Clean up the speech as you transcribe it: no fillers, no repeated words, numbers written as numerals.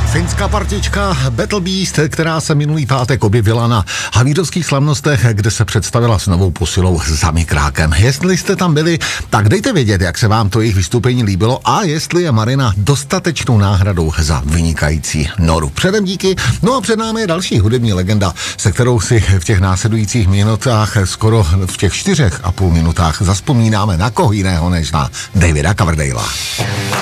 Finská partička Battle Beast, která se minulý pátek objevila na havířovských slavnostech, kde se představila s novou posilou za mikrákem. Jestli jste tam byli, tak dejte vědět, jak se vám to jejich vystoupení líbilo a jestli je Marina dostatečnou náhradou za vynikající Noru. Předem díky. No a před námi je další hudební legenda, se kterou si v těch následujících minutách, skoro v těch 4,5 minutách, zavzpomínáme na koho jiného než na Davida Coverdalea.